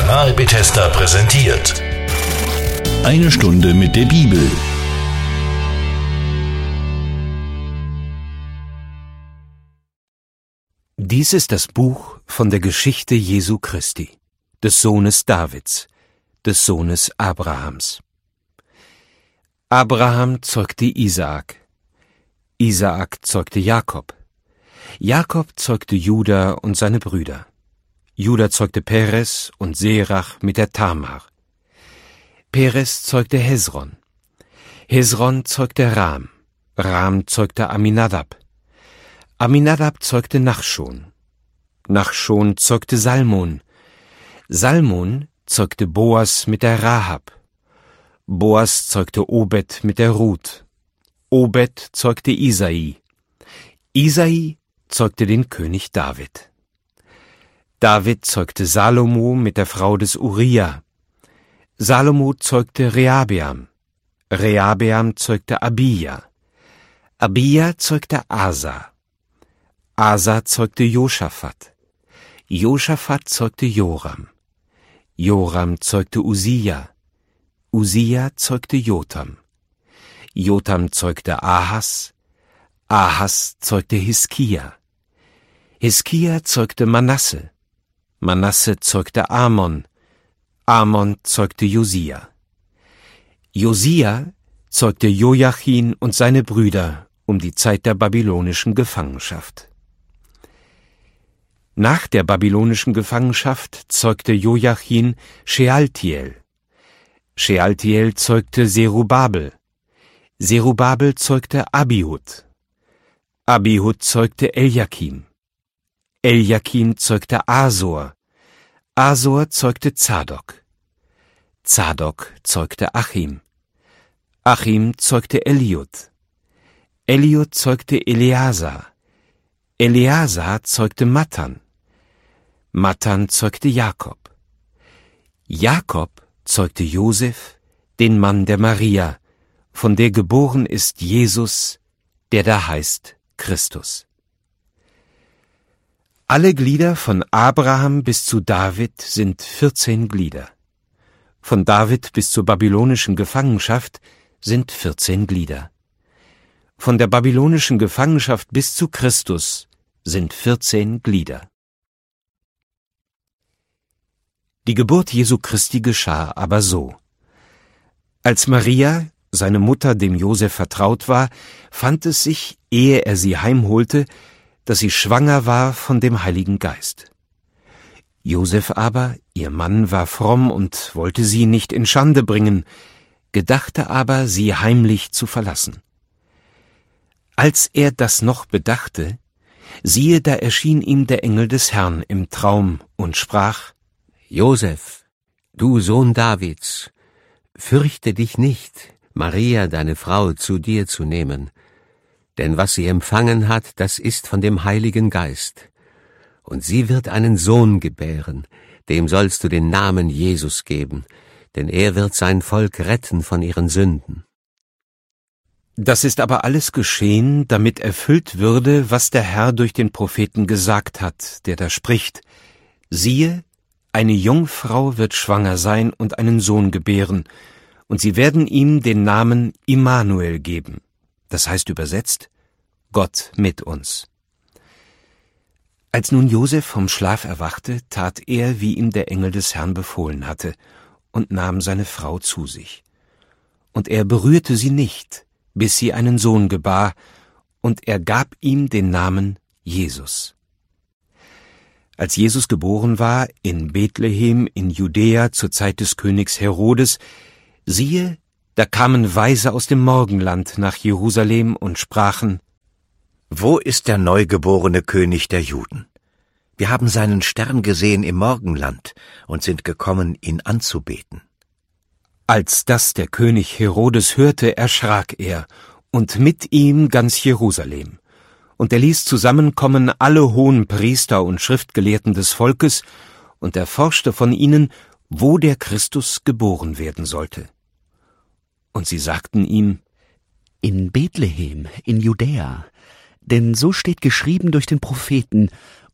Kanal Bethesda präsentiert. Eine Stunde mit der Bibel. Dies ist das Buch von der Geschichte Jesu Christi, des Sohnes Davids, des Sohnes Abrahams. Abraham zeugte Isaak, Isaak zeugte Jakob, Jakob zeugte Juda und seine Brüder, Juda zeugte Peres und Serach mit der Tamar, Peres zeugte Hesron, Hesron zeugte Ram, Ram zeugte Aminadab, Aminadab zeugte Nachschon, Nachschon zeugte Salmon, Salmon zeugte Boas mit der Rahab, Boas zeugte Obed mit der Ruth, Obed zeugte Isai, Isai zeugte den König David. David zeugte Salomo mit der Frau des Uriah, Salomo zeugte Rehabeam, Rehabeam zeugte Abija, Abija zeugte Asa, Asa zeugte Josaphat, Josaphat zeugte Joram, Joram zeugte Usia, Usia zeugte Jotam, Jotam zeugte Ahas, Ahas zeugte Hiskia, Hiskia zeugte Manasse, Manasse zeugte Amon, Amon zeugte Josia, Josia zeugte Joachim und seine Brüder um die Zeit der babylonischen Gefangenschaft. Nach der babylonischen Gefangenschaft zeugte Joachim Shealtiel, Shealtiel zeugte Zerubabel, Zerubabel zeugte Abihud, Abihud zeugte Eliakim, Eliakim zeugte Asor, Asor zeugte Zadok, Zadok zeugte Achim, Achim zeugte Eliud, Eliud zeugte Eleazar, Eleazar zeugte Matan, Matan zeugte Jakob, Jakob zeugte Josef, den Mann der Maria, von der geboren ist Jesus, der da heißt Christus. Alle Glieder von Abraham bis zu David sind 14 Glieder. Von David bis zur babylonischen Gefangenschaft sind 14 Glieder. Von der babylonischen Gefangenschaft bis zu Christus sind 14 Glieder. Die Geburt Jesu Christi geschah aber so. Als Maria, seine Mutter, dem Josef vertraut war, fand es sich, ehe er sie heimholte, dass sie schwanger war von dem Heiligen Geist. Josef aber, ihr Mann, war fromm und wollte sie nicht in Schande bringen, gedachte aber, sie heimlich zu verlassen. Als er das noch bedachte, siehe, da erschien ihm der Engel des Herrn im Traum und sprach: Josef, du Sohn Davids, fürchte dich nicht, Maria, deine Frau, zu dir zu nehmen, denn was sie empfangen hat, das ist von dem Heiligen Geist. Und sie wird einen Sohn gebären, dem sollst du den Namen Jesus geben, denn er wird sein Volk retten von ihren Sünden. Das ist aber alles geschehen, damit erfüllt würde, was der Herr durch den Propheten gesagt hat, der da spricht: Siehe, eine Jungfrau wird schwanger sein und einen Sohn gebären, und sie werden ihm den Namen Immanuel geben. Das heißt übersetzt: Gott mit uns. Als nun Josef vom Schlaf erwachte, tat er, wie ihm der Engel des Herrn befohlen hatte, und nahm seine Frau zu sich. Und er berührte sie nicht, bis sie einen Sohn gebar, und er gab ihm den Namen Jesus. Als Jesus geboren war, in Bethlehem in Judäa zur Zeit des Königs Herodes, siehe, da kamen Weise aus dem Morgenland nach Jerusalem und sprachen: Wo ist der neugeborene König der Juden? Wir haben seinen Stern gesehen im Morgenland und sind gekommen, ihn anzubeten. Als das der König Herodes hörte, erschrak er, und mit ihm ganz Jerusalem. Und er ließ zusammenkommen alle Hohenpriester und Schriftgelehrten des Volkes und erforschte von ihnen, wo der Christus geboren werden sollte. Und sie sagten ihm: In Bethlehem, in Judäa, denn so steht geschrieben durch den Propheten: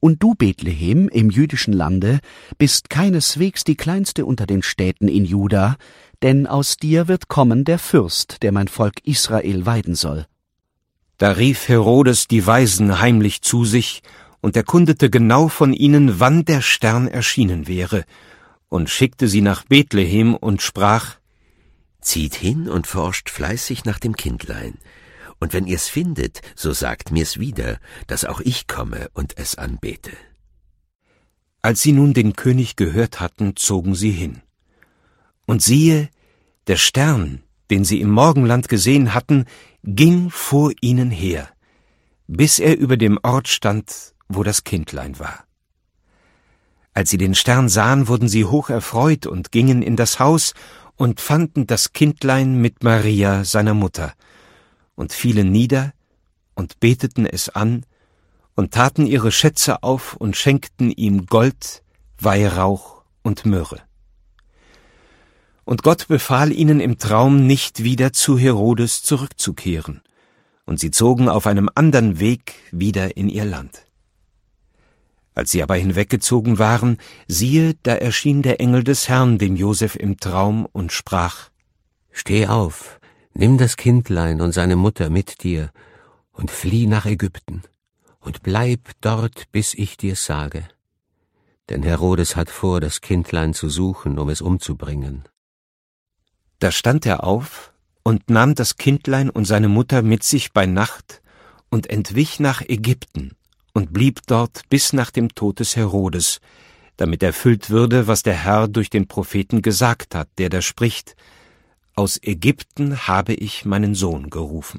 Und du, Bethlehem, im jüdischen Lande, bist keineswegs die kleinste unter den Städten in Juda, denn aus dir wird kommen der Fürst, der mein Volk Israel weiden soll. Da rief Herodes die Weisen heimlich zu sich und erkundete genau von ihnen, wann der Stern erschienen wäre, und schickte sie nach Bethlehem und sprach: Zieht hin und forscht fleißig nach dem Kindlein. Und wenn ihr's findet, so sagt mir's wieder, dass auch ich komme und es anbete. Als sie nun den König gehört hatten, zogen sie hin. Und siehe, der Stern, den sie im Morgenland gesehen hatten, ging vor ihnen her, bis er über dem Ort stand, wo das Kindlein war. Als sie den Stern sahen, wurden sie hoch erfreut und gingen in das Haus und fanden das Kindlein mit Maria, seiner Mutter, und fielen nieder und beteten es an und taten ihre Schätze auf und schenkten ihm Gold, Weihrauch und Myrrhe. Und Gott befahl ihnen im Traum, nicht wieder zu Herodes zurückzukehren, und sie zogen auf einem andern Weg wieder in ihr Land. Als sie aber hinweggezogen waren, siehe, da erschien der Engel des Herrn dem Josef im Traum und sprach: Steh auf, nimm das Kindlein und seine Mutter mit dir und flieh nach Ägypten und bleib dort, bis ich dir's sage. Denn Herodes hat vor, das Kindlein zu suchen, um es umzubringen. Da stand er auf und nahm das Kindlein und seine Mutter mit sich bei Nacht und entwich nach Ägypten und blieb dort bis nach dem Tod des Herodes, damit erfüllt würde, was der Herr durch den Propheten gesagt hat, der da spricht: Aus Ägypten habe ich meinen Sohn gerufen.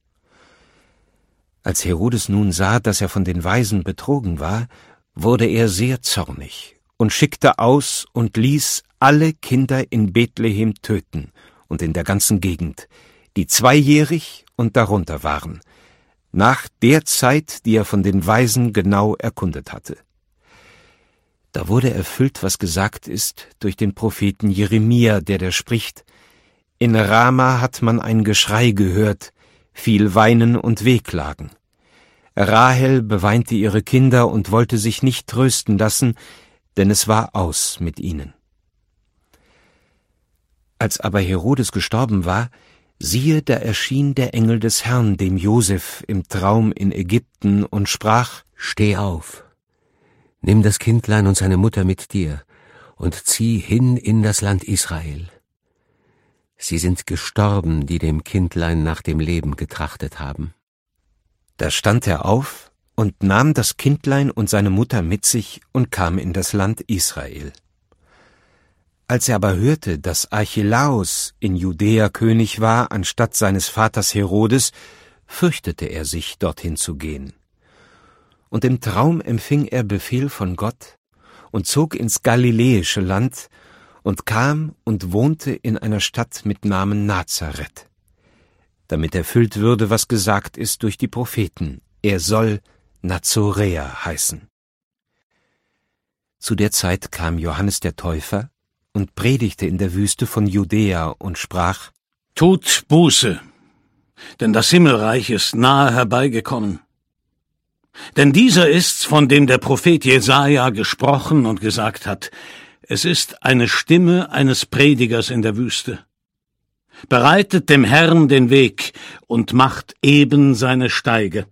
Als Herodes nun sah, dass er von den Weisen betrogen war, wurde er sehr zornig und schickte aus und ließ alle Kinder in Bethlehem töten und in der ganzen Gegend, die 2-jährig und darunter waren, nach der Zeit, die er von den Weisen genau erkundet hatte. Da wurde erfüllt, was gesagt ist durch den Propheten Jeremia, der da spricht: In Rama hat man ein Geschrei gehört, viel Weinen und Wehklagen. Rahel beweinte ihre Kinder und wollte sich nicht trösten lassen, denn es war aus mit ihnen. Als aber Herodes gestorben war, siehe, da erschien der Engel des Herrn dem Josef im Traum in Ägypten und sprach: Steh auf, nimm das Kindlein und seine Mutter mit dir und zieh hin in das Land Israel. Sie sind gestorben, die dem Kindlein nach dem Leben getrachtet haben. Da stand er auf und nahm das Kindlein und seine Mutter mit sich und kam in das Land Israel. Als er aber hörte, dass Archelaus in Judäa König war, anstatt seines Vaters Herodes, fürchtete er sich, dorthin zu gehen. Und im Traum empfing er Befehl von Gott und zog ins galiläische Land und kam und wohnte in einer Stadt mit Namen Nazareth, damit erfüllt würde, was gesagt ist durch die Propheten: Er soll Nazoräer heißen. Zu der Zeit kam Johannes der Täufer und predigte in der Wüste von Judäa und sprach: Tut Buße, denn das Himmelreich ist nahe herbeigekommen. Denn dieser ist's, von dem der Prophet Jesaja gesprochen und gesagt hat: Es ist eine Stimme eines Predigers in der Wüste. Bereitet dem Herrn den Weg und macht eben seine Steige.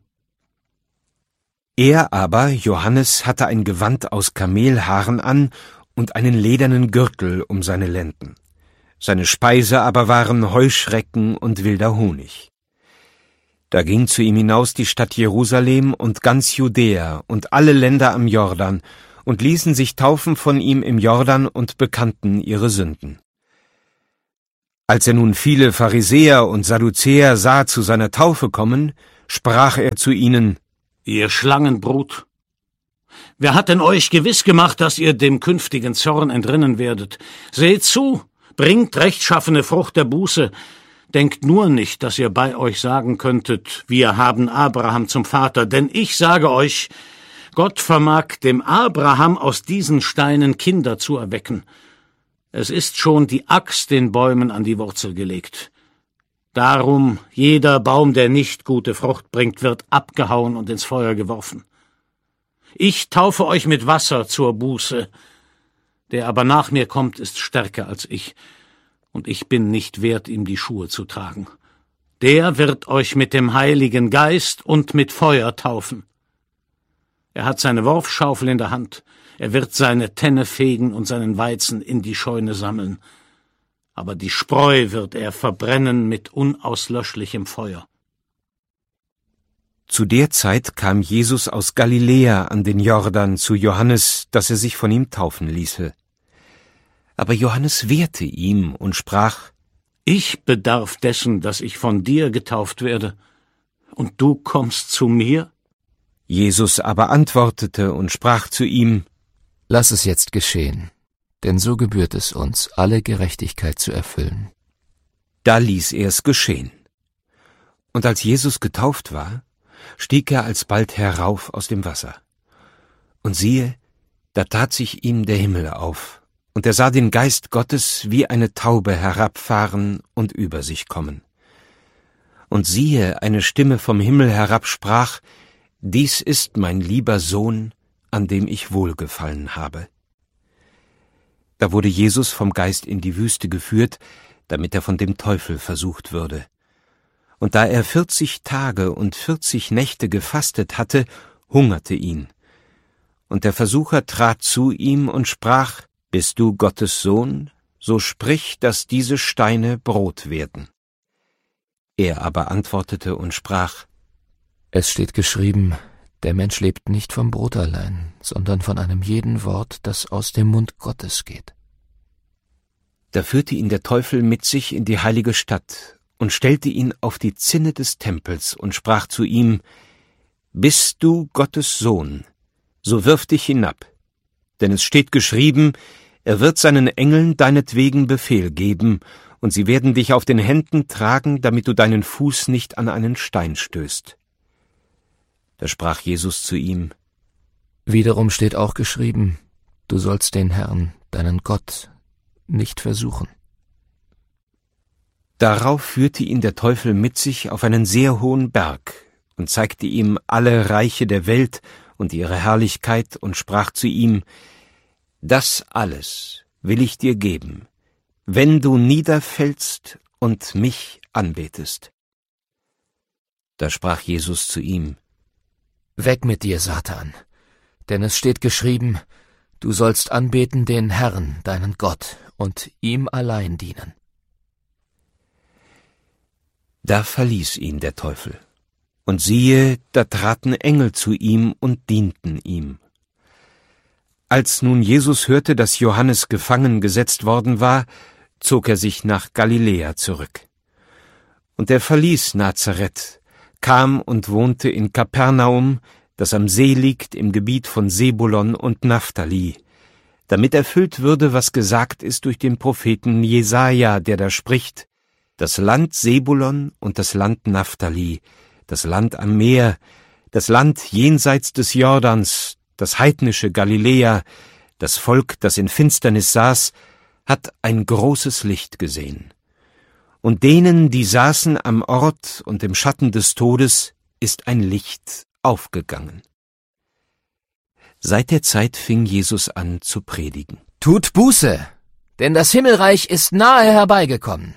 Er aber, Johannes, hatte ein Gewand aus Kamelhaaren an und einen ledernen Gürtel um seine Lenden. Seine Speise aber waren Heuschrecken und wilder Honig. Da ging zu ihm hinaus die Stadt Jerusalem und ganz Judäa und alle Länder am Jordan und ließen sich taufen von ihm im Jordan und bekannten ihre Sünden. Als er nun viele Pharisäer und Sadduzäer sah zu seiner Taufe kommen, sprach er zu ihnen: Ihr Schlangenbrut! Wer hat denn euch gewiss gemacht, dass ihr dem künftigen Zorn entrinnen werdet? Seht zu, bringt rechtschaffene Frucht der Buße. Denkt nur nicht, dass ihr bei euch sagen könntet: Wir haben Abraham zum Vater. Denn ich sage euch, Gott vermag dem Abraham aus diesen Steinen Kinder zu erwecken. Es ist schon die Axt den Bäumen an die Wurzel gelegt. Darum, jeder Baum, der nicht gute Frucht bringt, wird abgehauen und ins Feuer geworfen. Ich taufe euch mit Wasser zur Buße. Der aber nach mir kommt, ist stärker als ich, und ich bin nicht wert, ihm die Schuhe zu tragen. Der wird euch mit dem Heiligen Geist und mit Feuer taufen. Er hat seine Worfschaufel in der Hand, er wird seine Tenne fegen und seinen Weizen in die Scheune sammeln. Aber die Spreu wird er verbrennen mit unauslöschlichem Feuer. Zu der Zeit kam Jesus aus Galiläa an den Jordan zu Johannes, dass er sich von ihm taufen ließe. Aber Johannes wehrte ihm und sprach: Ich bedarf dessen, dass ich von dir getauft werde, und du kommst zu mir? Jesus aber antwortete und sprach zu ihm: Lass es jetzt geschehen, denn so gebührt es uns, alle Gerechtigkeit zu erfüllen. Da ließ er es geschehen. Und als Jesus getauft war, stieg er alsbald herauf aus dem Wasser. Und siehe, da tat sich ihm der Himmel auf, und er sah den Geist Gottes wie eine Taube herabfahren und über sich kommen. Und siehe, eine Stimme vom Himmel herab sprach: Dies ist mein lieber Sohn, an dem ich wohlgefallen habe. Da wurde Jesus vom Geist in die Wüste geführt, damit er von dem Teufel versucht würde. Und da er 40 Tage und 40 Nächte gefastet hatte, hungerte ihn. Und der Versucher trat zu ihm und sprach: Bist du Gottes Sohn? So sprich, dass diese Steine Brot werden. Er aber antwortete und sprach: Es steht geschrieben, der Mensch lebt nicht vom Brot allein, sondern von einem jeden Wort, das aus dem Mund Gottes geht. Da führte ihn der Teufel mit sich in die heilige Stadt und stellte ihn auf die Zinne des Tempels und sprach zu ihm: Bist du Gottes Sohn, so wirf dich hinab, denn es steht geschrieben, er wird seinen Engeln deinetwegen Befehl geben, und sie werden dich auf den Händen tragen, damit du deinen Fuß nicht an einen Stein stößt. Da sprach Jesus zu ihm: Wiederum steht auch geschrieben, du sollst den Herrn, deinen Gott, nicht versuchen. Darauf führte ihn der Teufel mit sich auf einen sehr hohen Berg und zeigte ihm alle Reiche der Welt und ihre Herrlichkeit und sprach zu ihm: Das alles will ich dir geben, wenn du niederfällst und mich anbetest. Da sprach Jesus zu ihm: Weg mit dir, Satan, denn es steht geschrieben, du sollst anbeten den Herrn, deinen Gott, und ihm allein dienen. Da verließ ihn der Teufel. Und siehe, da traten Engel zu ihm und dienten ihm. Als nun Jesus hörte, dass Johannes gefangen gesetzt worden war, zog er sich nach Galiläa zurück. Und er verließ Nazareth, kam und wohnte in Kapernaum, das am See liegt im Gebiet von Sebulon und Naphtali, damit erfüllt würde, was gesagt ist durch den Propheten Jesaja, der da spricht: Das Land Sebulon und das Land Naphtali, das Land am Meer, das Land jenseits des Jordans, das heidnische Galiläa, das Volk, das in Finsternis saß, hat ein großes Licht gesehen. Und denen, die saßen am Ort und im Schatten des Todes, ist ein Licht aufgegangen. Seit der Zeit fing Jesus an zu predigen: Tut Buße, denn das Himmelreich ist nahe herbeigekommen.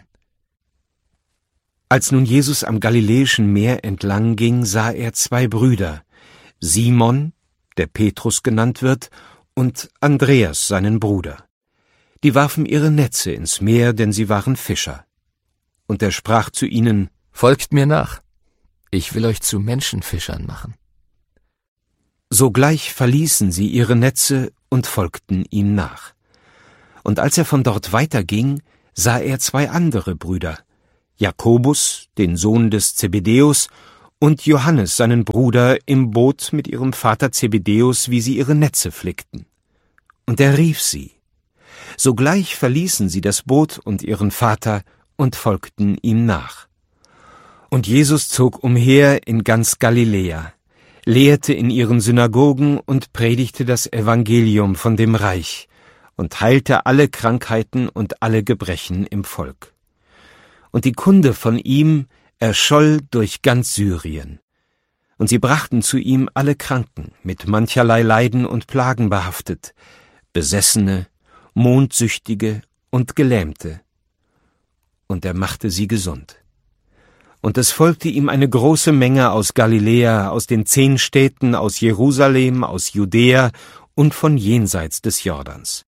Als nun Jesus am Galiläischen Meer entlang ging, sah er 2 Brüder, Simon, der Petrus genannt wird, und Andreas, seinen Bruder. Die warfen ihre Netze ins Meer, denn sie waren Fischer. Und er sprach zu ihnen: Folgt mir nach, ich will euch zu Menschenfischern machen. Sogleich verließen sie ihre Netze und folgten ihm nach. Und als er von dort weiterging, sah er 2 andere Brüder, Jakobus, den Sohn des Zebedäus, und Johannes, seinen Bruder, im Boot mit ihrem Vater Zebedäus, wie sie ihre Netze flickten. Und er rief sie. Sogleich verließen sie das Boot und ihren Vater und folgten ihm nach. Und Jesus zog umher in ganz Galiläa, lehrte in ihren Synagogen und predigte das Evangelium von dem Reich und heilte alle Krankheiten und alle Gebrechen im Volk. Und die Kunde von ihm erscholl durch ganz Syrien. Und sie brachten zu ihm alle Kranken, mit mancherlei Leiden und Plagen behaftet, Besessene, Mondsüchtige und Gelähmte. Und er machte sie gesund. Und es folgte ihm eine große Menge aus Galiläa, aus den 10 Städten, aus Jerusalem, aus Judäa und von jenseits des Jordans.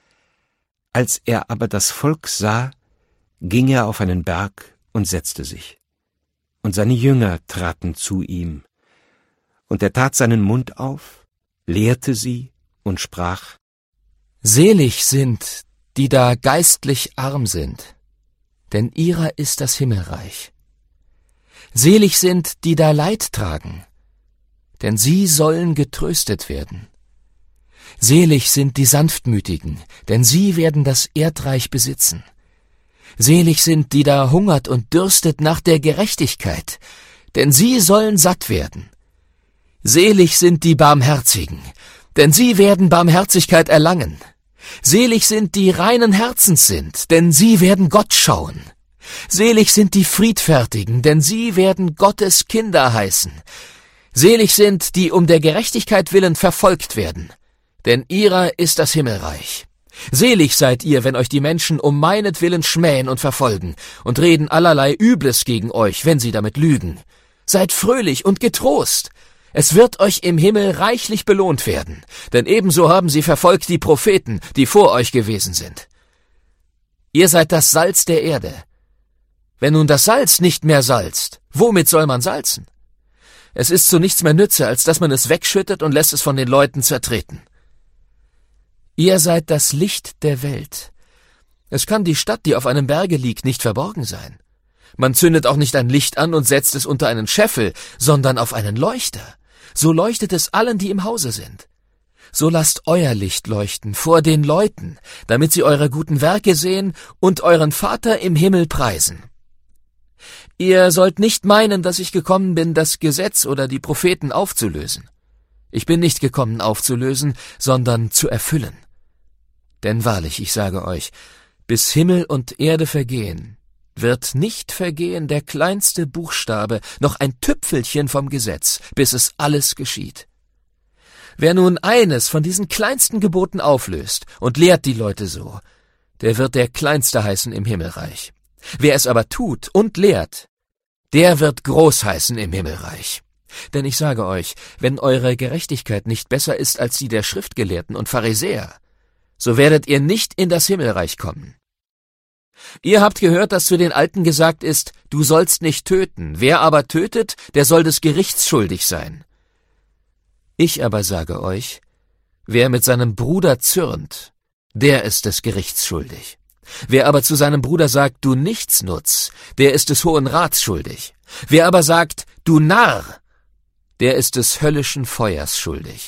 Als er aber das Volk sah, ging er auf einen Berg und setzte sich. Und seine Jünger traten zu ihm. Und er tat seinen Mund auf, lehrte sie und sprach: Selig sind, die da geistlich arm sind, denn ihrer ist das Himmelreich. Selig sind, die da Leid tragen, denn sie sollen getröstet werden. Selig sind die Sanftmütigen, denn sie werden das Erdreich besitzen. Selig sind, die da hungert und dürstet nach der Gerechtigkeit, denn sie sollen satt werden. Selig sind die Barmherzigen, denn sie werden Barmherzigkeit erlangen. Selig sind die reinen Herzens sind, denn sie werden Gott schauen. Selig sind die Friedfertigen, denn sie werden Gottes Kinder heißen. Selig sind, die um der Gerechtigkeit willen verfolgt werden, denn ihrer ist das Himmelreich. Selig seid ihr, wenn euch die Menschen um meinetwillen schmähen und verfolgen und reden allerlei Übles gegen euch, wenn sie damit lügen. Seid fröhlich und getrost. Es wird euch im Himmel reichlich belohnt werden, denn ebenso haben sie verfolgt die Propheten, die vor euch gewesen sind. Ihr seid das Salz der Erde. Wenn nun das Salz nicht mehr salzt, womit soll man salzen? Es ist zu nichts mehr Nütze, als dass man es wegschüttet und lässt es von den Leuten zertreten. Ihr seid das Licht der Welt. Es kann die Stadt, die auf einem Berge liegt, nicht verborgen sein. Man zündet auch nicht ein Licht an und setzt es unter einen Scheffel, sondern auf einen Leuchter. So leuchtet es allen, die im Hause sind. So lasst euer Licht leuchten vor den Leuten, damit sie eure guten Werke sehen und euren Vater im Himmel preisen. Ihr sollt nicht meinen, dass ich gekommen bin, das Gesetz oder die Propheten aufzulösen. Ich bin nicht gekommen aufzulösen, sondern zu erfüllen. Denn wahrlich, ich sage euch, bis Himmel und Erde vergehen, wird nicht vergehen der kleinste Buchstabe, noch ein Tüpfelchen vom Gesetz, bis es alles geschieht. Wer nun eines von diesen kleinsten Geboten auflöst und lehrt die Leute so, der wird der Kleinste heißen im Himmelreich. Wer es aber tut und lehrt, der wird groß heißen im Himmelreich. Denn ich sage euch, wenn eure Gerechtigkeit nicht besser ist als die der Schriftgelehrten und Pharisäer, so werdet ihr nicht in das Himmelreich kommen. Ihr habt gehört, dass zu den Alten gesagt ist, du sollst nicht töten, wer aber tötet, der soll des Gerichts schuldig sein. Ich aber sage euch, wer mit seinem Bruder zürnt, der ist des Gerichts schuldig. Wer aber zu seinem Bruder sagt, du Nichtsnutz, der ist des Hohen Rats schuldig. Wer aber sagt, du Narr, der ist des höllischen Feuers schuldig.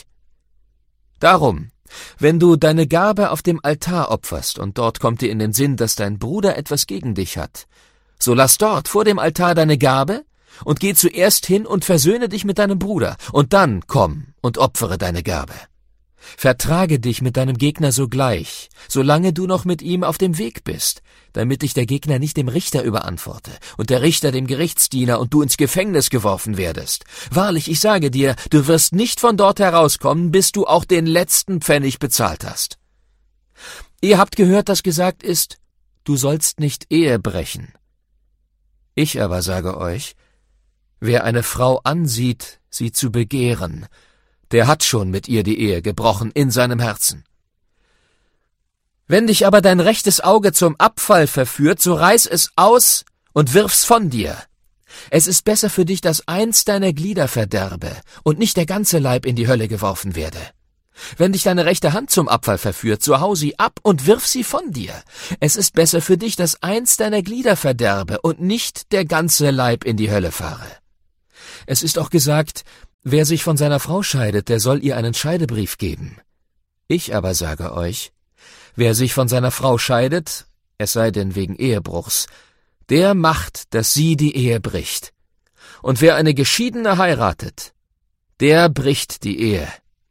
Darum, wenn du deine Gabe auf dem Altar opferst und dort kommt dir in den Sinn, dass dein Bruder etwas gegen dich hat, so lass dort vor dem Altar deine Gabe und geh zuerst hin und versöhne dich mit deinem Bruder, und dann komm und opfere deine Gabe. Vertrage dich mit deinem Gegner sogleich, solange du noch mit ihm auf dem Weg bist, damit dich der Gegner nicht dem Richter überantworte und der Richter dem Gerichtsdiener und du ins Gefängnis geworfen werdest. Wahrlich, ich sage dir, du wirst nicht von dort herauskommen, bis du auch den letzten Pfennig bezahlt hast. Ihr habt gehört, dass gesagt ist, du sollst nicht Ehe brechen. Ich aber sage euch, wer eine Frau ansieht, sie zu begehren, der hat schon mit ihr die Ehe gebrochen in seinem Herzen. Wenn dich aber dein rechtes Auge zum Abfall verführt, so reiß es aus und wirf's von dir. Es ist besser für dich, dass eins deiner Glieder verderbe und nicht der ganze Leib in die Hölle geworfen werde. Wenn dich deine rechte Hand zum Abfall verführt, so hau sie ab und wirf sie von dir. Es ist besser für dich, dass eins deiner Glieder verderbe und nicht der ganze Leib in die Hölle fahre. Es ist auch gesagt, wer sich von seiner Frau scheidet, der soll ihr einen Scheidebrief geben. Ich aber sage euch, wer sich von seiner Frau scheidet, es sei denn wegen Ehebruchs, der macht, dass sie die Ehe bricht. Und wer eine Geschiedene heiratet, der bricht die Ehe.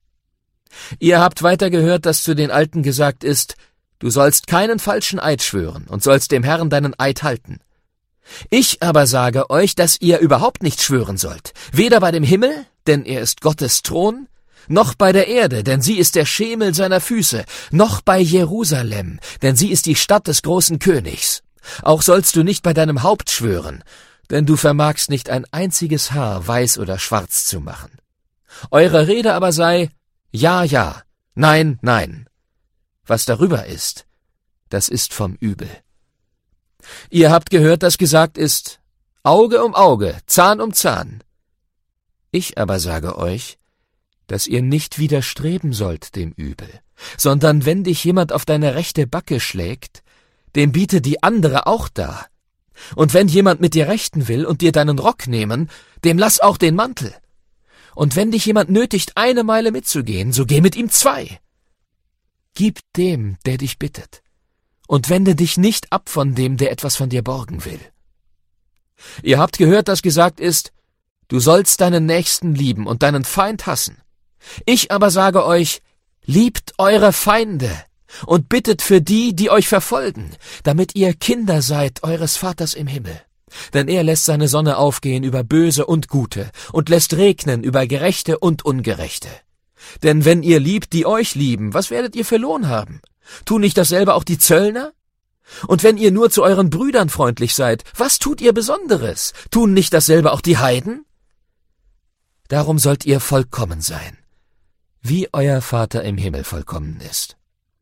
Ihr habt weiter gehört, dass zu den Alten gesagt ist, du sollst keinen falschen Eid schwören und sollst dem Herrn deinen Eid halten. Ich aber sage euch, dass ihr überhaupt nicht schwören sollt, weder bei dem Himmel, denn er ist Gottes Thron, noch bei der Erde, denn sie ist der Schemel seiner Füße, noch bei Jerusalem, denn sie ist die Stadt des großen Königs. Auch sollst du nicht bei deinem Haupt schwören, denn du vermagst nicht ein einziges Haar weiß oder schwarz zu machen. Eure Rede aber sei Ja, ja, Nein, nein. Was darüber ist, das ist vom Übel. Ihr habt gehört, dass gesagt ist, Auge um Auge, Zahn um Zahn. Ich aber sage euch, dass ihr nicht widerstreben sollt dem Übel, sondern wenn dich jemand auf deine rechte Backe schlägt, dem biete die andere auch dar. Und wenn jemand mit dir rechten will und dir deinen Rock nehmen, dem lass auch den Mantel. Und wenn dich jemand nötigt, 1 Meile mitzugehen, so geh mit ihm 2. Gib dem, der dich bittet, und wende dich nicht ab von dem, der etwas von dir borgen will. Ihr habt gehört, dass gesagt ist, du sollst deinen Nächsten lieben und deinen Feind hassen. Ich aber sage euch, liebt eure Feinde und bittet für die, die euch verfolgen, damit ihr Kinder seid eures Vaters im Himmel. Denn er lässt seine Sonne aufgehen über Böse und Gute und lässt regnen über Gerechte und Ungerechte. Denn wenn ihr liebt, die euch lieben, was werdet ihr für Lohn haben? Tun nicht dasselbe auch die Zöllner? Und wenn ihr nur zu euren Brüdern freundlich seid, was tut ihr Besonderes? Tun nicht dasselbe auch die Heiden? Darum sollt ihr vollkommen sein, wie euer Vater im Himmel vollkommen ist.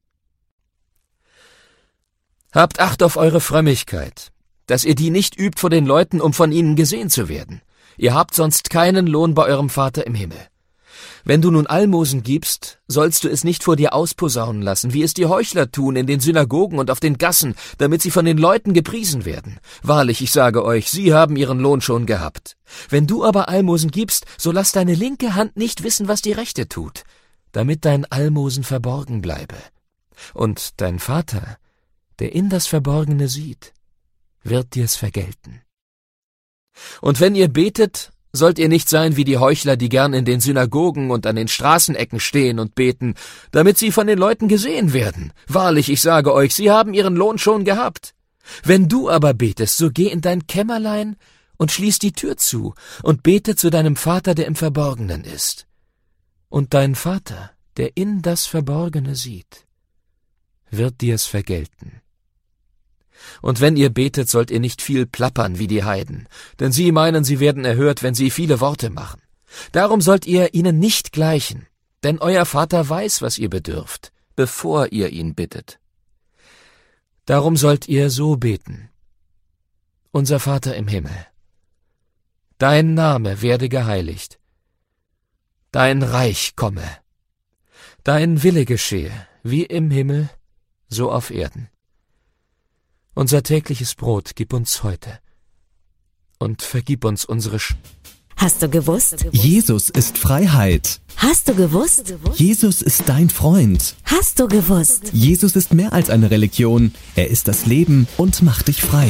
Habt Acht auf eure Frömmigkeit, dass ihr die nicht übt vor den Leuten, um von ihnen gesehen zu werden. Ihr habt sonst keinen Lohn bei eurem Vater im Himmel. Wenn du nun Almosen gibst, sollst du es nicht vor dir ausposaunen lassen, wie es die Heuchler tun in den Synagogen und auf den Gassen, damit sie von den Leuten gepriesen werden. Wahrlich, ich sage euch, sie haben ihren Lohn schon gehabt. Wenn du aber Almosen gibst, so lass deine linke Hand nicht wissen, was die rechte tut, damit dein Almosen verborgen bleibe. Und dein Vater, der in das Verborgene sieht, wird dir's vergelten. Und wenn ihr betet, sollt ihr nicht sein wie die Heuchler, die gern in den Synagogen und an den Straßenecken stehen und beten, damit sie von den Leuten gesehen werden. Wahrlich, ich sage euch, sie haben ihren Lohn schon gehabt. Wenn du aber betest, so geh in dein Kämmerlein und schließ die Tür zu und bete zu deinem Vater, der im Verborgenen ist. Und dein Vater, der in das Verborgene sieht, wird dir's vergelten. Und wenn ihr betet, sollt ihr nicht viel plappern wie die Heiden, denn sie meinen, sie werden erhört, wenn sie viele Worte machen. Darum sollt ihr ihnen nicht gleichen, denn euer Vater weiß, was ihr bedürft, bevor ihr ihn bittet. Darum sollt ihr so beten. Unser Vater im Himmel, dein Name werde geheiligt, dein Reich komme, dein Wille geschehe, wie im Himmel, so auf Erden. Unser tägliches Brot gib uns heute und vergib uns unsere Hast du gewusst? Jesus ist Freiheit. Hast du gewusst? Jesus ist dein Freund. Hast du gewusst? Jesus ist mehr als eine Religion. Er ist das Leben und macht dich frei.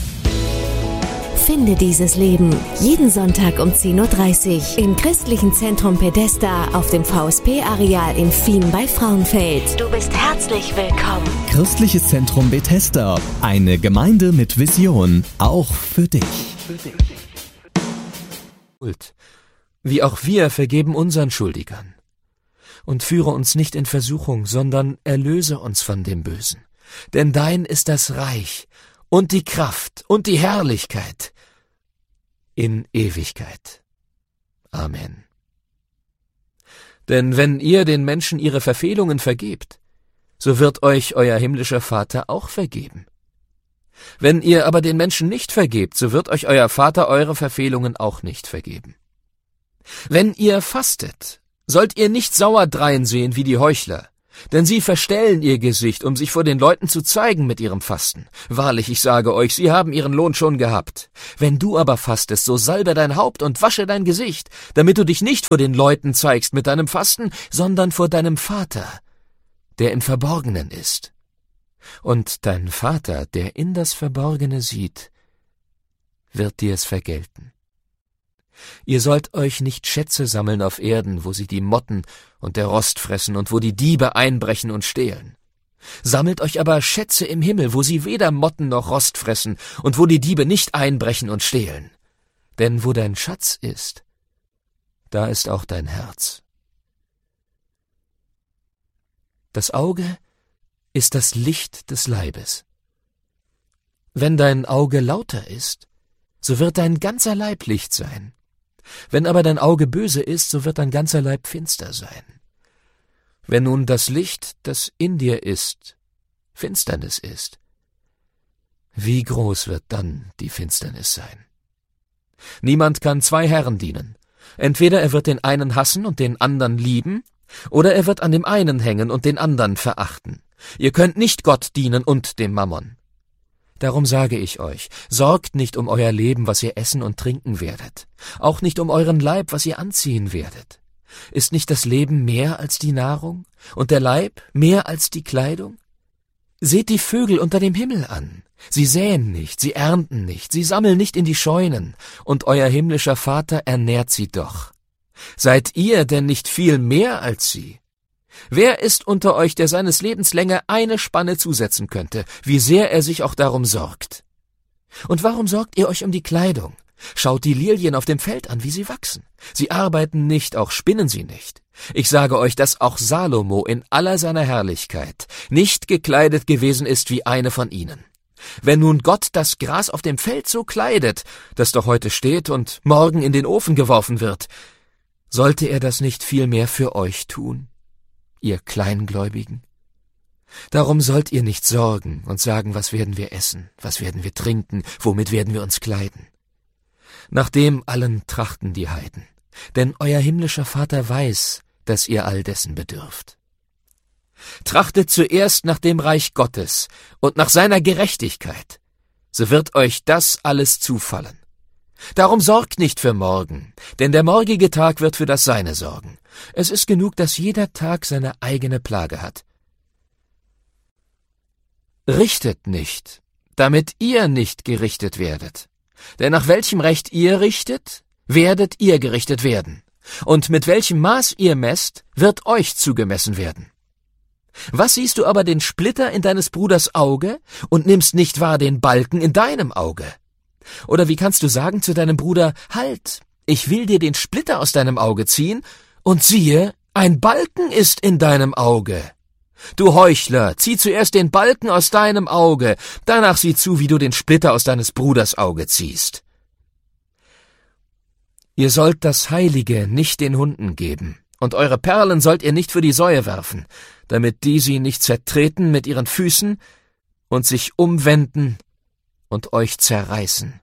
Finde dieses Leben jeden Sonntag um 10:30 Uhr im Christlichen Zentrum Pedesta auf dem VSP-Areal in Fien bei Frauenfeld. Du bist herzlich willkommen. Christliches Zentrum Bethesda, eine Gemeinde mit Vision, auch für dich. Wie auch wir vergeben unseren Schuldigern. Und führe uns nicht in Versuchung, sondern erlöse uns von dem Bösen. Denn dein ist das Reich und die Kraft und die Herrlichkeit in Ewigkeit. Amen. Denn wenn ihr den Menschen ihre Verfehlungen vergebt, so wird euch euer himmlischer Vater auch vergeben. Wenn ihr aber den Menschen nicht vergebt, so wird euch euer Vater eure Verfehlungen auch nicht vergeben. Wenn ihr fastet, sollt ihr nicht sauer dreinsehen wie die Heuchler, denn sie verstellen ihr Gesicht, um sich vor den Leuten zu zeigen mit ihrem Fasten. Wahrlich, ich sage euch, sie haben ihren Lohn schon gehabt. Wenn du aber fastest, so salbe dein Haupt und wasche dein Gesicht, damit du dich nicht vor den Leuten zeigst mit deinem Fasten, sondern vor deinem Vater, der im Verborgenen ist. Und dein Vater, der in das Verborgene sieht, wird dir's vergelten. Ihr sollt euch nicht Schätze sammeln auf Erden, wo sie die Motten und der Rost fressen und wo die Diebe einbrechen und stehlen. Sammelt euch aber Schätze im Himmel, wo sie weder Motten noch Rost fressen und wo die Diebe nicht einbrechen und stehlen. Denn wo dein Schatz ist, da ist auch dein Herz. Das Auge ist das Licht des Leibes. Wenn dein Auge lauter ist, so wird dein ganzer Leib Licht sein. Wenn aber dein Auge böse ist, so wird dein ganzer Leib finster sein. Wenn nun das Licht, das in dir ist, Finsternis ist, wie groß wird dann die Finsternis sein? Niemand kann 2 Herren dienen. Entweder er wird den einen hassen und den anderen lieben, oder er wird an dem einen hängen und den anderen verachten. Ihr könnt nicht Gott dienen und dem Mammon. Darum sage ich euch, sorgt nicht um euer Leben, was ihr essen und trinken werdet, auch nicht um euren Leib, was ihr anziehen werdet. Ist nicht das Leben mehr als die Nahrung und der Leib mehr als die Kleidung? Seht die Vögel unter dem Himmel an. Sie säen nicht, sie ernten nicht, sie sammeln nicht in die Scheunen, und euer himmlischer Vater ernährt sie doch. Seid ihr denn nicht viel mehr als sie? Wer ist unter euch, der seines Lebens Länge eine Spanne zusetzen könnte, wie sehr er sich auch darum sorgt? Und warum sorgt ihr euch um die Kleidung? Schaut die Lilien auf dem Feld an, wie sie wachsen. Sie arbeiten nicht, auch spinnen sie nicht. Ich sage euch, dass auch Salomo in aller seiner Herrlichkeit nicht gekleidet gewesen ist wie eine von ihnen. Wenn nun Gott das Gras auf dem Feld so kleidet, das doch heute steht und morgen in den Ofen geworfen wird, sollte er das nicht viel mehr für euch tun, ihr Kleingläubigen? Darum sollt ihr nicht sorgen und sagen, was werden wir essen, was werden wir trinken, womit werden wir uns kleiden. Nach dem allen trachten die Heiden, denn euer himmlischer Vater weiß, dass ihr all dessen bedürft. Trachtet zuerst nach dem Reich Gottes und nach seiner Gerechtigkeit, so wird euch das alles zufallen. Darum sorgt nicht für morgen, denn der morgige Tag wird für das Seine sorgen. Es ist genug, dass jeder Tag seine eigene Plage hat. Richtet nicht, damit ihr nicht gerichtet werdet. Denn nach welchem Recht ihr richtet, werdet ihr gerichtet werden. Und mit welchem Maß ihr messt, wird euch zugemessen werden. Was siehst du aber den Splitter in deines Bruders Auge und nimmst nicht wahr den Balken in deinem Auge? Oder wie kannst du sagen zu deinem Bruder, halt, ich will dir den Splitter aus deinem Auge ziehen, und siehe, ein Balken ist in deinem Auge. Du Heuchler, zieh zuerst den Balken aus deinem Auge, danach sieh zu, wie du den Splitter aus deines Bruders Auge ziehst. Ihr sollt das Heilige nicht den Hunden geben, und eure Perlen sollt ihr nicht für die Säue werfen, damit die sie nicht zertreten mit ihren Füßen und sich umwenden und euch zerreißen.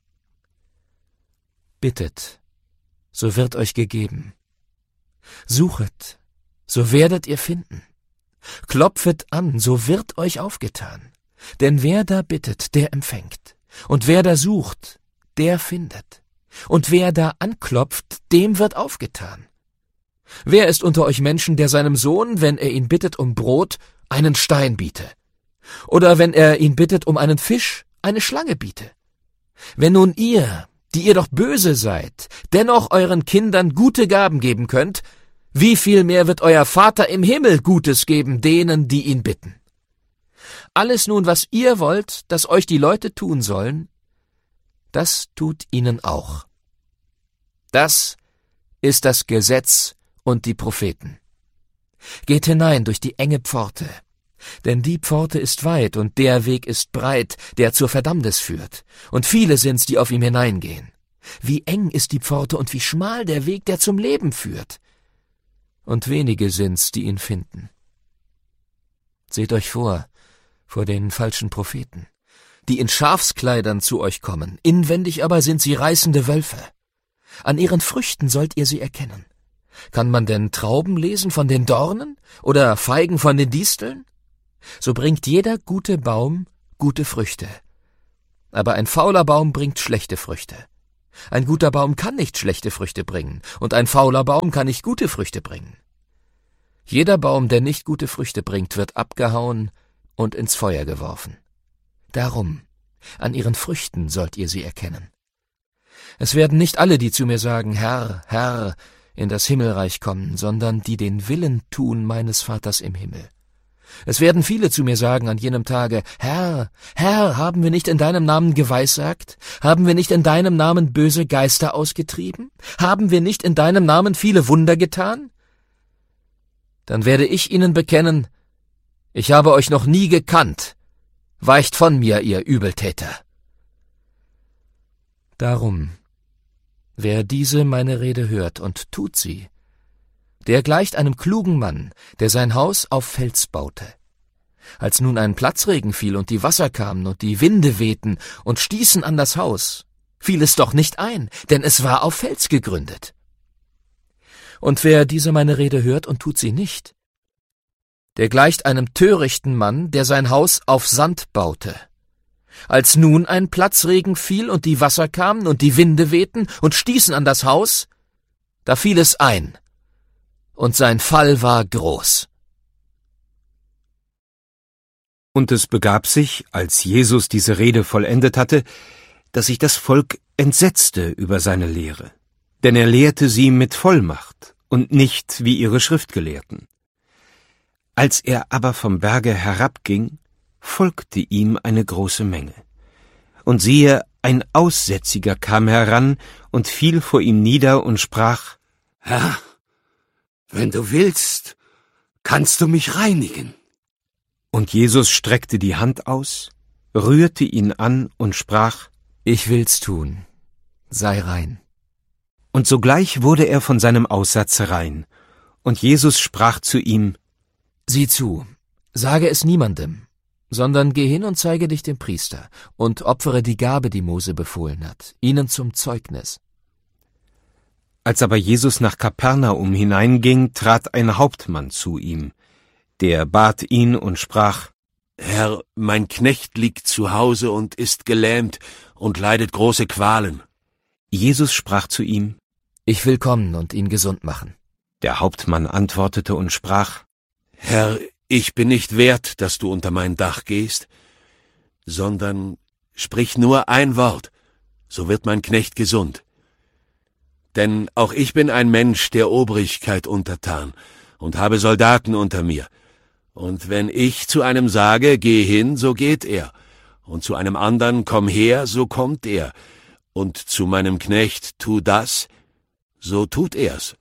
Bittet, so wird euch gegeben. Suchet, so werdet ihr finden. Klopfet an, so wird euch aufgetan. Denn wer da bittet, der empfängt. Und wer da sucht, der findet. Und wer da anklopft, dem wird aufgetan. Wer ist unter euch Menschen, der seinem Sohn, wenn er ihn bittet um Brot, einen Stein biete? Oder wenn er ihn bittet um einen Fisch, eine Schlange biete? Wenn nun ihr, die ihr doch böse seid, dennoch euren Kindern gute Gaben geben könnt, wie viel mehr wird euer Vater im Himmel Gutes geben denen, die ihn bitten? Alles nun, was ihr wollt, dass euch die Leute tun sollen, das tut ihnen auch. Das ist das Gesetz und die Propheten. Geht hinein durch die enge Pforte, denn die Pforte ist weit und der Weg ist breit, der zur Verdammnis führt, und viele sind's, die auf ihm hineingehen. Wie eng ist die Pforte und wie schmal der Weg, der zum Leben führt, und wenige sind's, die ihn finden. Seht euch vor den falschen Propheten, die in Schafskleidern zu euch kommen, inwendig aber sind sie reißende Wölfe. An ihren Früchten sollt ihr sie erkennen. Kann man denn Trauben lesen von den Dornen oder Feigen von den Disteln? So bringt jeder gute Baum gute Früchte. Aber ein fauler Baum bringt schlechte Früchte. Ein guter Baum kann nicht schlechte Früchte bringen, und ein fauler Baum kann nicht gute Früchte bringen. Jeder Baum, der nicht gute Früchte bringt, wird abgehauen und ins Feuer geworfen. Darum, an ihren Früchten sollt ihr sie erkennen. Es werden nicht alle, die zu mir sagen, Herr, Herr, in das Himmelreich kommen, sondern die den Willen tun meines Vaters im Himmel. Es werden viele zu mir sagen an jenem Tage, Herr, Herr, haben wir nicht in deinem Namen geweissagt? Haben wir nicht in deinem Namen böse Geister ausgetrieben? Haben wir nicht in deinem Namen viele Wunder getan? Dann werde ich ihnen bekennen, ich habe euch noch nie gekannt. Weicht von mir, ihr Übeltäter. Darum, wer diese meine Rede hört und tut sie, der gleicht einem klugen Mann, der sein Haus auf Fels baute. Als nun ein Platzregen fiel und die Wasser kamen und die Winde wehten und stießen an das Haus, fiel es doch nicht ein, denn es war auf Fels gegründet. Und wer diese meine Rede hört und tut sie nicht, der gleicht einem törichten Mann, der sein Haus auf Sand baute. Als nun ein Platzregen fiel und die Wasser kamen und die Winde wehten und stießen an das Haus, da fiel es ein, und sein Fall war groß. Und es begab sich, als Jesus diese Rede vollendet hatte, dass sich das Volk entsetzte über seine Lehre, denn er lehrte sie mit Vollmacht und nicht wie ihre Schriftgelehrten. Als er aber vom Berge herabging, folgte ihm eine große Menge. Und siehe, ein Aussätziger kam heran und fiel vor ihm nieder und sprach, Herr, wenn du willst, kannst du mich reinigen. Und Jesus streckte die Hand aus, rührte ihn an und sprach, Ich will's tun, sei rein. Und sogleich wurde er von seinem Aussatz rein. Und Jesus sprach zu ihm, Sieh zu, sage es niemandem, sondern geh hin und zeige dich dem Priester und opfere die Gabe, die Mose befohlen hat, ihnen zum Zeugnis. Als aber Jesus nach Kapernaum hineinging, trat ein Hauptmann zu ihm. Der bat ihn und sprach, Herr, mein Knecht liegt zu Hause und ist gelähmt und leidet große Qualen. Jesus sprach zu ihm, Ich will kommen und ihn gesund machen. Der Hauptmann antwortete und sprach, Herr, ich bin nicht wert, dass du unter mein Dach gehst, sondern sprich nur ein Wort, so wird mein Knecht gesund. Denn auch ich bin ein Mensch der Obrigkeit untertan und habe Soldaten unter mir. Und wenn ich zu einem sage, geh hin, so geht er, und zu einem anderen, komm her, so kommt er, und zu meinem Knecht, tu das, so tut er's.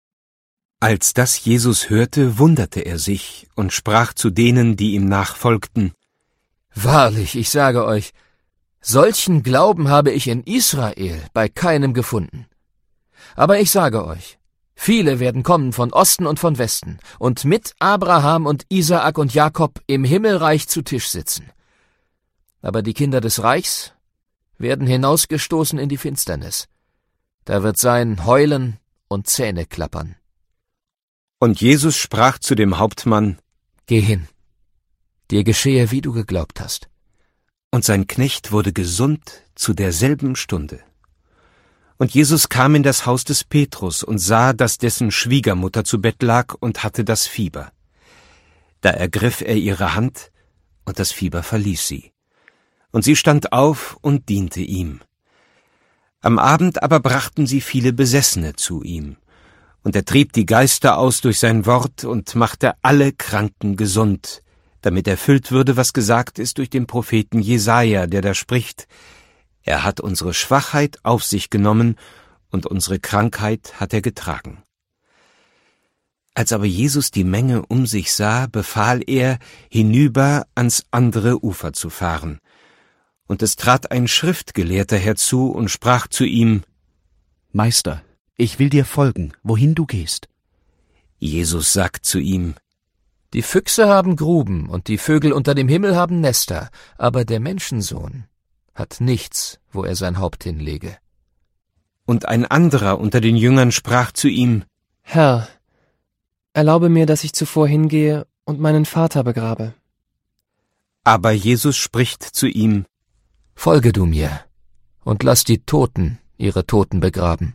Als das Jesus hörte, wunderte er sich und sprach zu denen, die ihm nachfolgten, Wahrlich, ich sage euch, solchen Glauben habe ich in Israel bei keinem gefunden. Aber ich sage euch, viele werden kommen von Osten und von Westen und mit Abraham und Isaak und Jakob im Himmelreich zu Tisch sitzen. Aber die Kinder des Reichs werden hinausgestoßen in die Finsternis. Da wird sein Heulen und Zähneklappern. Und Jesus sprach zu dem Hauptmann, Geh hin, dir geschehe, wie du geglaubt hast. Und sein Knecht wurde gesund zu derselben Stunde. Und Jesus kam in das Haus des Petrus und sah, dass dessen Schwiegermutter zu Bett lag und hatte das Fieber. Da ergriff er ihre Hand, und das Fieber verließ sie. Und sie stand auf und diente ihm. Am Abend aber brachten sie viele Besessene zu ihm. Und er trieb die Geister aus durch sein Wort und machte alle Kranken gesund, damit erfüllt würde, was gesagt ist durch den Propheten Jesaja, der da spricht, Er hat unsere Schwachheit auf sich genommen und unsere Krankheit hat er getragen. Als aber Jesus die Menge um sich sah, befahl er, hinüber ans andere Ufer zu fahren. Und es trat ein Schriftgelehrter herzu und sprach zu ihm, Meister, ich will dir folgen, wohin du gehst. Jesus sagt zu ihm, Die Füchse haben Gruben und die Vögel unter dem Himmel haben Nester, aber der Menschensohn hat nichts, wo er sein Haupt hinlege. Und ein anderer unter den Jüngern sprach zu ihm, Herr, erlaube mir, dass ich zuvor hingehe und meinen Vater begrabe. Aber Jesus spricht zu ihm, Folge du mir und lass die Toten ihre Toten begraben.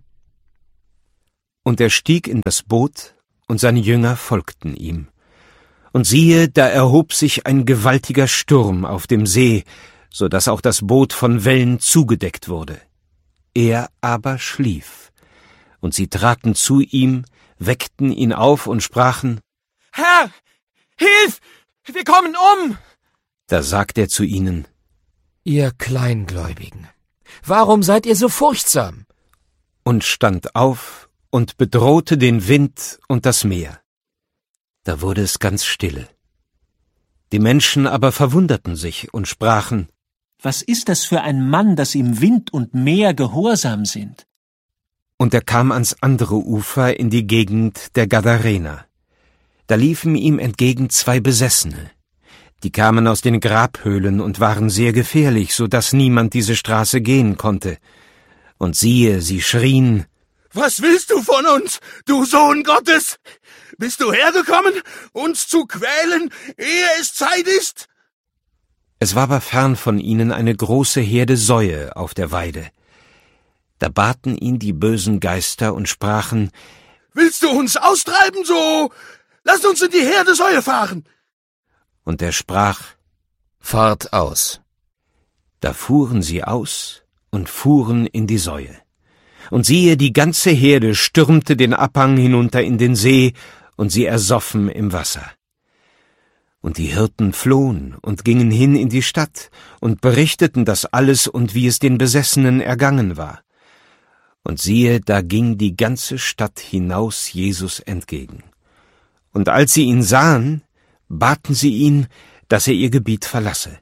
Und er stieg in das Boot, und seine Jünger folgten ihm. Und siehe, da erhob sich ein gewaltiger Sturm auf dem See, so dass auch das Boot von Wellen zugedeckt wurde. Er aber schlief. Und sie traten zu ihm, weckten ihn auf und sprachen, Herr, hilf! Wir kommen um! Da sagt er zu ihnen: Ihr Kleingläubigen, warum seid ihr so furchtsam? Und stand auf und bedrohte den Wind und das Meer. Da wurde es ganz stille. Die Menschen aber verwunderten sich und sprachen: Was ist das für ein Mann, dass ihm Wind und Meer gehorsam sind? Und er kam ans andere Ufer in die Gegend der Gadarener. Da liefen ihm entgegen 2 Besessene. Die kamen aus den Grabhöhlen und waren sehr gefährlich, so dass niemand diese Straße gehen konnte. Und siehe, sie schrien: Was willst du von uns, du Sohn Gottes? Bist du hergekommen, uns zu quälen, ehe es Zeit ist? Es war aber fern von ihnen eine große Herde Säue auf der Weide. Da baten ihn die bösen Geister und sprachen: Willst du uns austreiben, so lass uns in die Herde Säue fahren. Und er sprach: Fahrt aus. Da fuhren sie aus und fuhren in die Säue. Und siehe, die ganze Herde stürmte den Abhang hinunter in den See, und sie ersoffen im Wasser. Und die Hirten flohen und gingen hin in die Stadt und berichteten das alles und wie es den Besessenen ergangen war. Und siehe, da ging die ganze Stadt hinaus Jesus entgegen. Und als sie ihn sahen, baten sie ihn, dass er ihr Gebiet verlasse.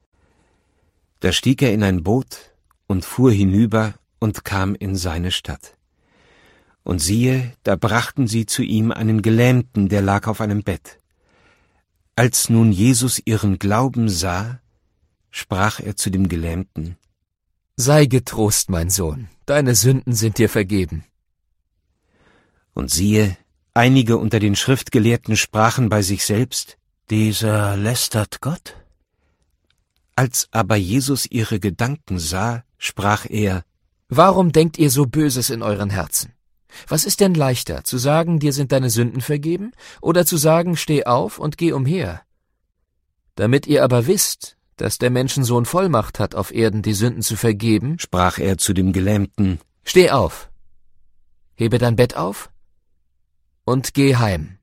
Da stieg er in ein Boot und fuhr hinüber und kam in seine Stadt. Und siehe, da brachten sie zu ihm einen Gelähmten, der lag auf einem Bett. Als nun Jesus ihren Glauben sah, sprach er zu dem Gelähmten: Sei getrost, mein Sohn, deine Sünden sind dir vergeben. Und siehe, einige unter den Schriftgelehrten sprachen bei sich selbst: Dieser lästert Gott. Als aber Jesus ihre Gedanken sah, sprach er: Warum denkt ihr so Böses in euren Herzen? Was ist denn leichter, zu sagen, dir sind deine Sünden vergeben, oder zu sagen, steh auf und geh umher? Damit ihr aber wisst, dass der Menschensohn Vollmacht hat, auf Erden die Sünden zu vergeben, sprach er zu dem Gelähmten: Steh auf, hebe dein Bett auf und geh heim.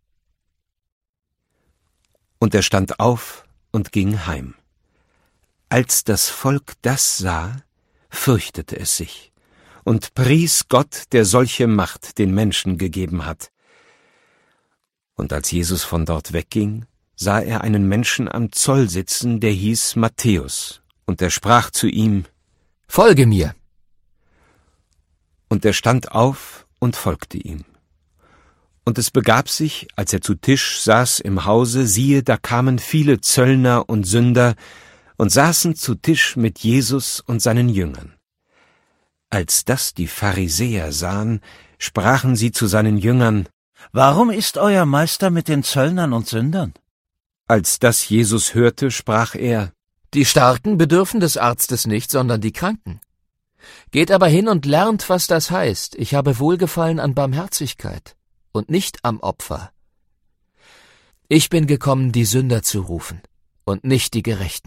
Und er stand auf und ging heim. Als das Volk das sah, fürchtete es sich und pries Gott, der solche Macht den Menschen gegeben hat. Und als Jesus von dort wegging, sah er einen Menschen am Zoll sitzen, der hieß Matthäus, und er sprach zu ihm: Folge mir. Und er stand auf und folgte ihm. Und es begab sich, als er zu Tisch saß im Hause, siehe, da kamen viele Zöllner und Sünder und saßen zu Tisch mit Jesus und seinen Jüngern. Als das die Pharisäer sahen, sprachen sie zu seinen Jüngern: Warum ist euer Meister mit den Zöllnern und Sündern? Als das Jesus hörte, sprach er: Die Starken bedürfen des Arztes nicht, sondern die Kranken. Geht aber hin und lernt, was das heißt: Ich habe Wohlgefallen an Barmherzigkeit und nicht am Opfer. Ich bin gekommen, die Sünder zu rufen und nicht die Gerechten.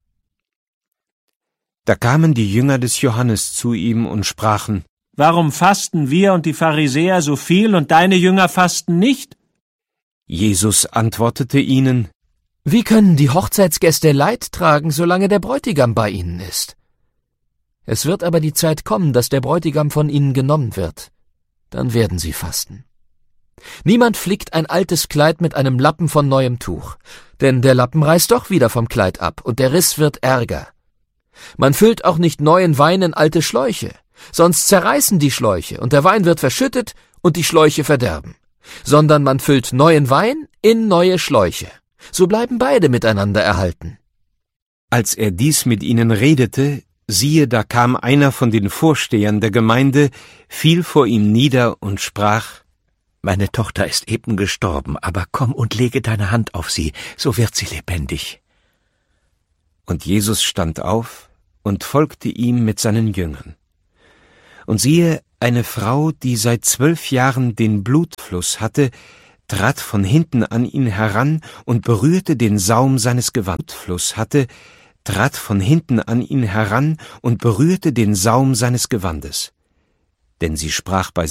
Da kamen die Jünger des Johannes zu ihm und sprachen: Warum fasten wir und die Pharisäer so viel und deine Jünger fasten nicht? Jesus antwortete ihnen: Wie können die Hochzeitsgäste Leid tragen, solange der Bräutigam bei ihnen ist? Es wird aber die Zeit kommen, dass der Bräutigam von ihnen genommen wird. Dann werden sie fasten. Niemand flickt ein altes Kleid mit einem Lappen von neuem Tuch, denn der Lappen reißt doch wieder vom Kleid ab, und der Riss wird ärger. Man füllt auch nicht neuen Wein in alte Schläuche, sonst zerreißen die Schläuche, und der Wein wird verschüttet und die Schläuche verderben. Sondern man füllt neuen Wein in neue Schläuche. So bleiben beide miteinander erhalten. Als er dies mit ihnen redete, siehe, da kam einer von den Vorstehern der Gemeinde, fiel vor ihm nieder und sprach: Meine Tochter ist eben gestorben, aber komm und lege deine Hand auf sie, so wird sie lebendig. Und Jesus stand auf und folgte ihm mit seinen Jüngern. Und siehe, eine Frau, die seit 12 Jahren den Blutfluss hatte, trat von hinten an ihn heran und berührte den Saum seines Gewandes. Denn sie sprach bei